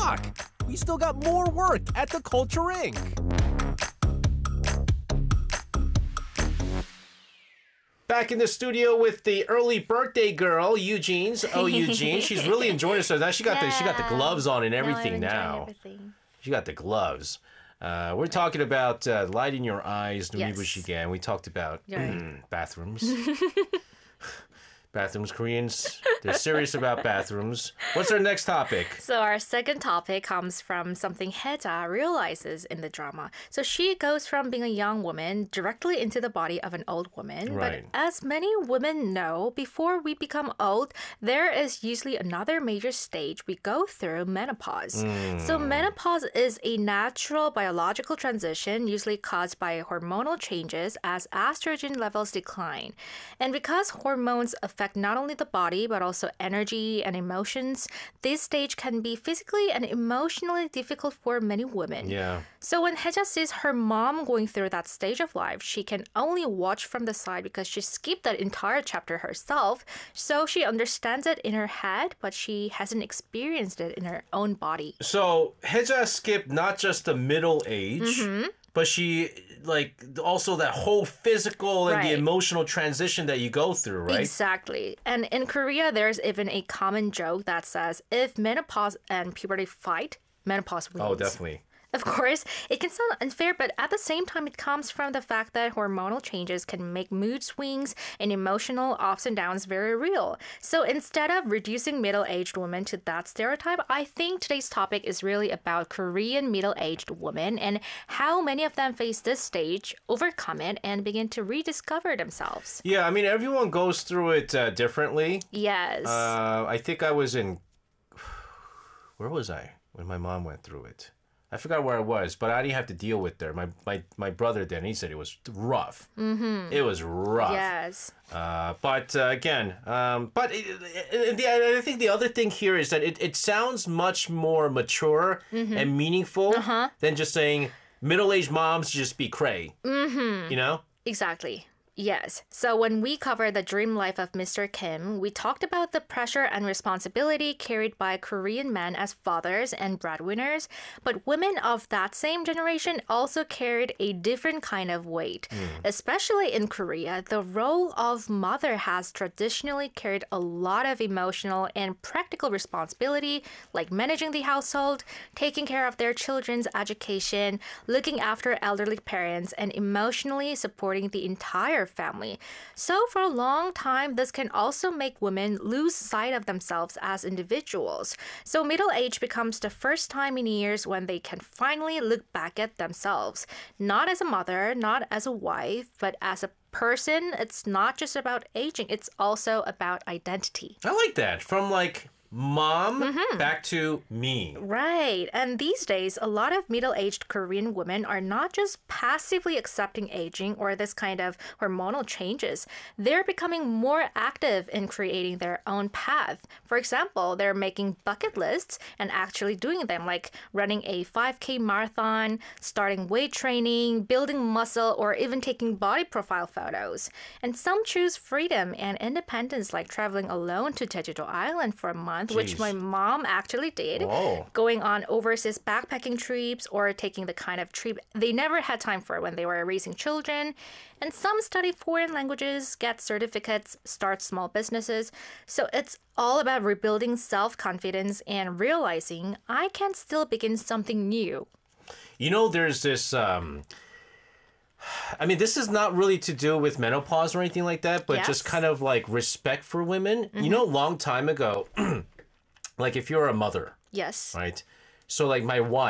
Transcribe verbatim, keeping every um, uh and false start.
talk. We still got more work at the Culture Incorporated. Back in the studio with the early birthday girl, Eugene's. Oh, Eugene, she's really enjoying herself. Now she got yeah. the she got the gloves on and everything no, now. Everything. She got the gloves. Uh, we're talking about uh, light in your eyes, yes. Numibushi. We talked about right. bathrooms. Bathrooms, Koreans, they're serious about bathrooms. What's our next topic? So our second topic comes from something Hae-ja realizes in the drama. So she goes from being a young woman directly into the body of an old woman. Right. But as many women know, before we become old, there is usually another major stage we go through, menopause. Mm. So menopause is a natural biological transition usually caused by hormonal changes as estrogen levels decline. And because hormones affect not only the body, but also energy and emotions, this stage can be physically and emotionally difficult for many women. Yeah. So when Hae-ja sees her mom going through that stage of life, she can only watch from the side because she skipped that entire chapter herself. So she understands it in her head, but she hasn't experienced it in her own body. So Hae-ja skipped not just the middle age, Mm-hmm. but she, like, also that whole physical and Right. the emotional transition that you go through, right? Exactly. And in Korea, there's even a common joke that says, if menopause and puberty fight, menopause wins. Oh, definitely. Of course, it can sound unfair, but at the same time, it comes from the fact that hormonal changes can make mood swings and emotional ups and downs very real. So instead of reducing middle-aged women to that stereotype, I think today's topic is really about Korean middle-aged women and how many of them face this stage, overcome it, and begin to rediscover themselves. Yeah, I mean, everyone goes through it uh, differently. Yes. Uh, I think I was in... Where was I when my mom went through it? I forgot where I was, but I didn't have to deal with there. My my, my brother did, and he said it was rough. Mm-hmm. It was rough. Yes. Uh, but uh, again, um, but it, it, the, I think the other thing here is that it, it sounds much more mature mm-hmm. and meaningful uh-huh. than just saying middle-aged moms just be cray. Mm-hmm. You know? Exactly. Yes. So when we covered the dream life of Mister Kim, we talked about the pressure and responsibility carried by Korean men as fathers and breadwinners, but women of that same generation also carried a different kind of weight. Mm. Especially in Korea, the role of mother has traditionally carried a lot of emotional and practical responsibility, like managing the household, taking care of their children's education, looking after elderly parents, and emotionally supporting the entire family. So for a long time, this can also make women lose sight of themselves as individuals. So middle age becomes the first time in years when they can finally look back at themselves, not as a mother, not as a wife, but as a person. It's not just about aging, it's also about identity. I like that. From like mom mm-hmm. back to me. Right. And these days, a lot of middle-aged Korean women are not just passively accepting aging or this kind of hormonal changes. They're becoming more active in creating their own path. For example, they're making bucket lists and actually doing them, like running a five K marathon, starting weight training, building muscle, or even taking body profile photos. And some choose freedom and independence, like traveling alone to Jeju-do Island for a month, Jeez. which my mom actually did. Whoa. Going on overseas backpacking trips or taking the kind of trip they never had time for when they were raising children. And some study foreign languages, get certificates, start small businesses. So it's all about rebuilding self-confidence and realizing I can still begin something new. You know, there's this... Um... I mean, this is not really to do with menopause or anything like that, but yes. just kind of like respect for women. Mm-hmm. You know, a long time ago, like if you're a mother, yes, right? So like my wife,